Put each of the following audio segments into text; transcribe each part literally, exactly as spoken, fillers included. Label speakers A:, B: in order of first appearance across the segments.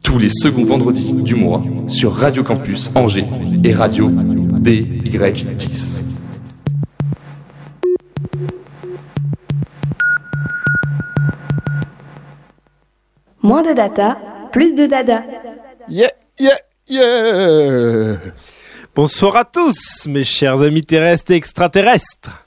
A: tous les seconds vendredis du mois sur Radio Campus Angers et Radio D Y dix.
B: Moins de data, plus de dada.
C: Yeah, yeah, yeah.
D: Bonsoir à tous, mes chers amis terrestres et extraterrestres.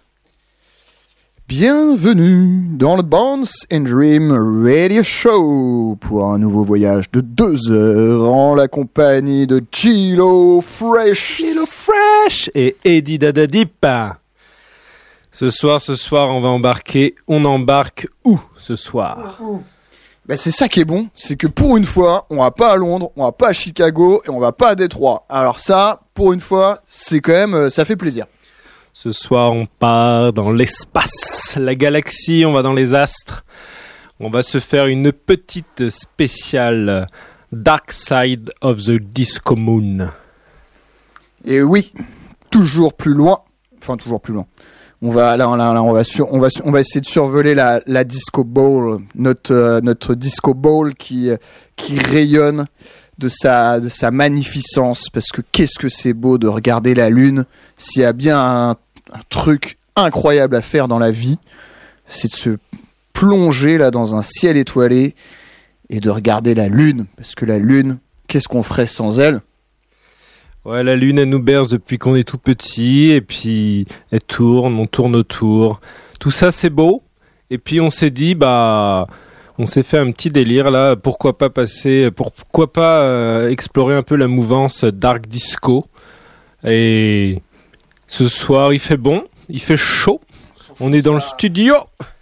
C: Bienvenue dans le Bones and Dream Radio Show pour un nouveau voyage de deux heures en la compagnie de Chilo Fresh.
D: Chilo Fresh et Eddie Dadadip. Ce soir, ce soir, on va embarquer. On embarque où ce soir ?
C: Ben c'est ça qui est bon, c'est que pour une fois, on va pas à Londres, on va pas à Chicago et on va pas à Détroit. Alors ça, pour une fois, c'est quand même, ça fait plaisir.
D: Ce soir, on part dans l'espace, la galaxie, on va dans les astres. On va se faire une petite spéciale Dark Side of the Disco Moon.
C: Et oui, toujours plus loin, enfin toujours plus loin. On va là, là, là on va sur, on va on va essayer de survoler la, la disco ball, notre euh, notre disco ball qui qui rayonne de sa de sa magnificence, parce que qu'est-ce que c'est beau de regarder la lune. S'il y a bien un, un truc incroyable à faire dans la vie, c'est de se plonger là dans un ciel étoilé et de regarder la lune, parce que la lune, qu'est-ce qu'on ferait sans elle ?
D: Ouais, la lune, elle nous berce depuis qu'on est tout petit, et puis elle tourne, on tourne autour. Tout ça, c'est beau. Et puis on s'est dit, bah, on s'est fait un petit délire là. Pourquoi pas passer, pourquoi pas euh, explorer un peu la mouvance dark disco. Et ce soir, il fait bon, il fait chaud. On est dans le studio.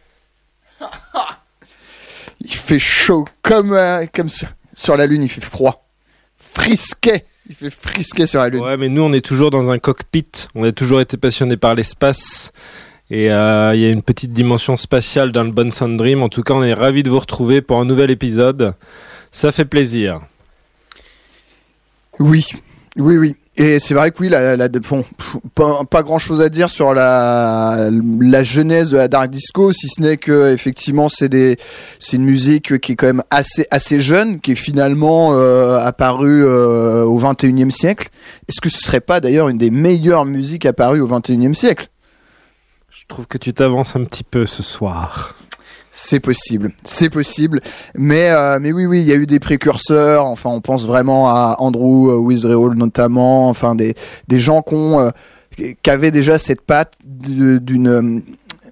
C: Il fait chaud comme euh, comme sur, sur la lune, il fait froid, frisquet. Il fait frisquer sur la lune.
D: Ouais, mais nous, on est toujours dans un cockpit. On a toujours été passionnés par l'espace. Et il euh, y a une petite dimension spatiale dans le Bones and Dream. En tout cas, on est ravis de vous retrouver pour un nouvel épisode. Ça fait plaisir.
C: Oui, oui, oui. Et c'est vrai que oui, la, la, bon, pas, pas grand chose à dire sur la, la genèse de la dark disco, si ce n'est que effectivement c'est des, c'est une musique qui est quand même assez, assez jeune, qui est finalement euh, apparue euh, au vingt et unième siècle. Est-ce que ce serait pas d'ailleurs une des meilleures musiques apparues au vingt et unième siècle ?
D: Je trouve que tu t'avances un petit peu ce soir.
C: C'est possible, c'est possible, mais euh, mais oui oui, il y a eu des précurseurs. Enfin, on pense vraiment à Andrew Weatherall notamment. Enfin, des des gens qui ont euh, qui avaient déjà cette patte de, d'une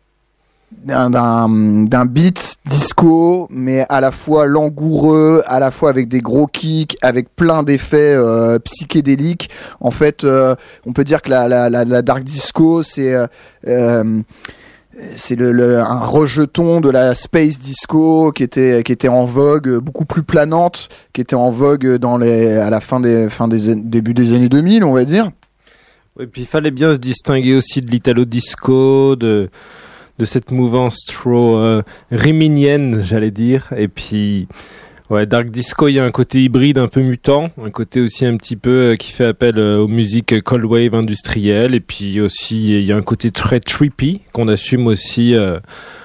C: d'un, d'un d'un beat disco, mais à la fois langoureux, à la fois avec des gros kicks, avec plein d'effets euh, psychédéliques. En fait, euh, on peut dire que la la la, la dark disco, c'est euh, euh, c'est le, le, un rejeton de la space disco qui était qui était en vogue, beaucoup plus planante, qui était en vogue dans les à la fin des fin des début des années deux mille, on va dire.
D: Oui, puis il fallait bien se distinguer aussi de l'italo disco, de de cette mouvance trop euh, riminienne, j'allais dire. Et puis ouais, dark disco, il y a un côté hybride un peu mutant, un côté aussi un petit peu euh, qui fait appel euh, aux musiques cold wave industrielles, et puis aussi il y a un côté très trippy qu'on assume aussi, euh,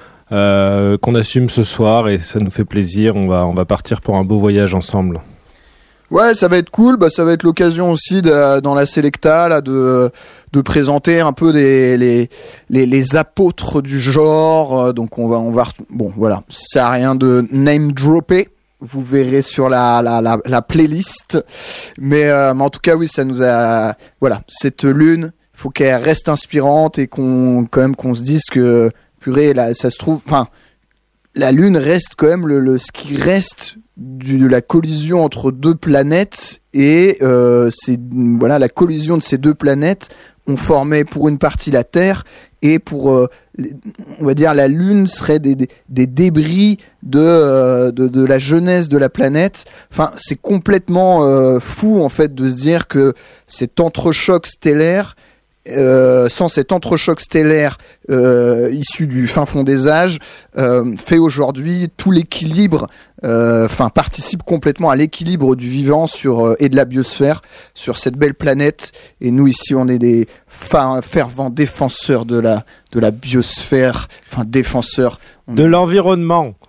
D: euh, qu'on assume ce soir, et ça nous fait plaisir. On va on va partir pour un beau voyage ensemble.
C: Ouais, ça va être cool. Bah, ça va être l'occasion aussi de, dans la Selecta là, de de présenter un peu des les les, les apôtres du genre. Donc on va on va bon voilà, ça sert à rien de name dropper. Vous verrez sur la la la, la playlist, mais, euh, mais en tout cas oui, ça nous a voilà, cette lune, faut qu'elle reste inspirante et qu'on quand même qu'on se dise que purée là, ça se trouve, enfin la lune reste quand même le, le ce qui reste du, de la collision entre deux planètes, et euh, c'est voilà, la collision de ces deux planètes ont formé pour une partie la Terre, et pour euh, on va dire la Lune serait des, des, des débris de, euh, de de la jeunesse de la planète. Enfin, c'est complètement euh, fou en fait de se dire que cet entrechoc stellaire, euh, sans cet entrechoc stellaire euh, issu du fin fond des âges, euh, fait aujourd'hui tout l'équilibre, enfin euh, participe complètement à l'équilibre du vivant sur euh, et de la biosphère sur cette belle planète. Et nous ici, on est des fa- fervents défenseurs de la de la biosphère, enfin défenseurs
D: on... de l'environnement.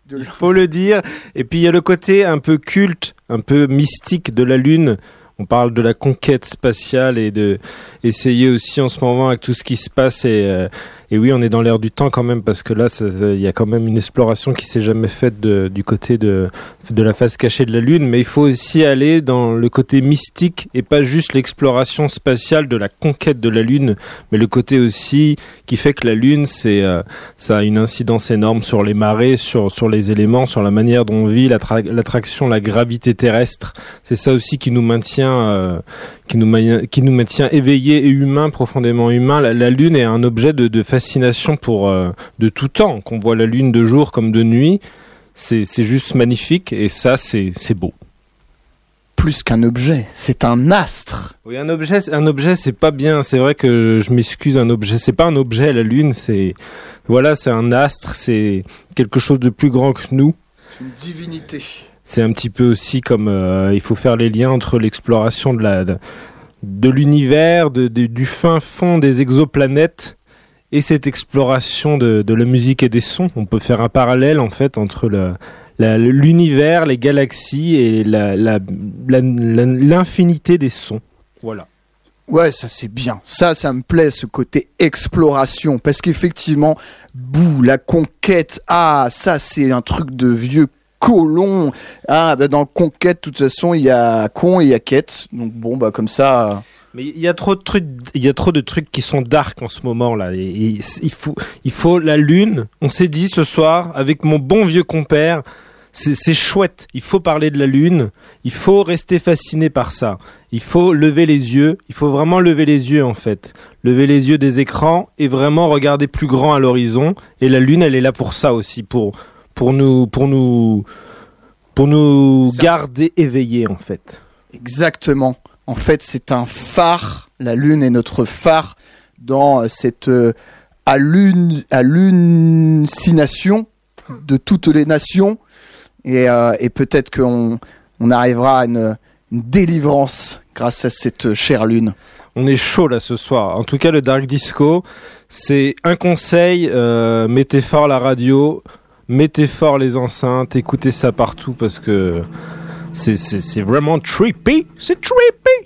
C: De
D: Il faut le dire. Et puis il y a le côté un peu culte, un peu mystique de la Lune. On parle de la conquête spatiale et de essayer aussi en ce moment avec tout ce qui se passe. Et, euh, et oui, on est dans l'air du temps quand même, parce que là, il y a quand même une exploration qui s'est jamais faite de, du côté de, de la face cachée de la Lune. Mais il faut aussi aller dans le côté mystique et pas juste l'exploration spatiale de la conquête de la Lune, mais le côté aussi qui fait que la Lune, c'est, euh, ça a une incidence énorme sur les marées, sur, sur les éléments, sur la manière dont on vit, l'attra- l'attraction, la gravité terrestre. C'est ça aussi qui nous maintient, euh, qui nous, ma- qui nous maintient éveillés et humains, profondément humains. La, la Lune est un objet de, de fascination pour euh, de tout temps. Qu'on voit la Lune de jour comme de nuit, c'est, c'est juste magnifique, et ça, c'est, c'est beau.
C: Plus qu'un objet, c'est un astre.
D: Oui, un objet, un objet, c'est pas bien. C'est vrai que je m'excuse, un objet, c'est pas un objet, la Lune, c'est, voilà, c'est un astre, c'est quelque chose de plus grand que nous.
C: C'est une divinité.
D: C'est un petit peu aussi comme euh, il faut faire les liens entre l'exploration de la de, de l'univers, de, de, du fin fond des exoplanètes, et cette exploration de, de la musique et des sons. On peut faire un parallèle en fait entre la, la, l'univers, les galaxies et la, la, la, la, l'infinité des sons. Voilà.
C: Ouais, ça c'est bien. Ça, ça me plaît, ce côté exploration. Parce qu'effectivement, bouh, la conquête, ah, ça c'est un truc de vieux colon. Ah, bah dans Conquête, de toute façon, il y a con et il y a quête. Donc bon, bah comme ça...
D: Mais il y a trop de trucs, il y a trop de trucs qui sont dark en ce moment là. Et, et, il faut, il faut la Lune. On s'est dit ce soir avec mon bon vieux compère, c'est, c'est chouette. Il faut parler de la Lune. Il faut rester fasciné par ça. Il faut lever les yeux. Il faut vraiment lever les yeux en fait. Lever les yeux des écrans et vraiment regarder plus grand à l'horizon. Et la Lune, elle est là pour ça aussi, pour pour nous, pour nous, pour nous ça. garder éveillés en fait.
C: Exactement. En fait, c'est un phare. La Lune est notre phare dans cette euh, allun- hallucination de toutes les nations. Et, euh, et peut-être qu'on on arrivera à une, une délivrance grâce à cette chère Lune.
D: On est chaud là ce soir. En tout cas, le Dark Disco, c'est un conseil. Euh, mettez fort la radio, mettez fort les enceintes, écoutez ça partout parce que... C'est, c'est, c'est vraiment trippy, c'est trippy.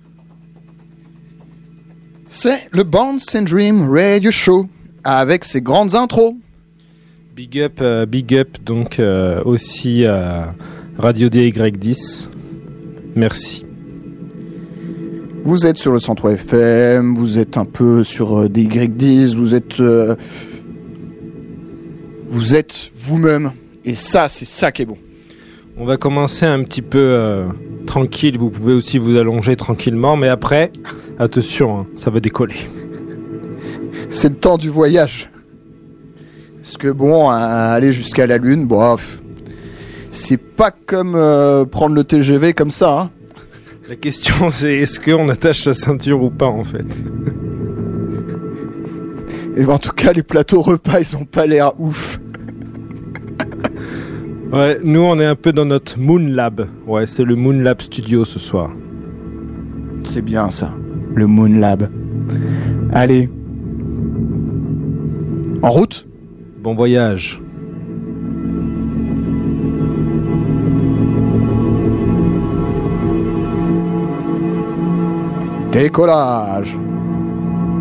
C: C'est le Bounce and Dream Radio Show avec ses grandes intros.
D: Big up, euh, big up donc euh, aussi à Radio D Y dix. Merci.
C: Vous êtes sur le cent trois F M, vous êtes un peu sur euh, D Y dix, vous êtes, euh, vous êtes vous-même. Et ça, c'est ça qui est bon.
D: On va commencer un petit peu euh, tranquille, vous pouvez aussi vous allonger tranquillement, mais après, attention, hein, ça va décoller.
C: C'est le temps du voyage. Parce que bon, aller jusqu'à la Lune, bof, c'est pas comme euh, prendre le T G V comme ça. Hein.
D: La question c'est, est-ce qu'on attache sa ceinture ou pas en fait?
C: Et en tout cas, les plateaux repas, ils ont pas l'air ouf.
D: Ouais, nous on est un peu dans notre Moon Lab. Ouais, c'est le Moon Lab Studio ce soir.
C: C'est bien ça, le Moon Lab. Allez. En route ?
D: Bon voyage.
C: Décollage.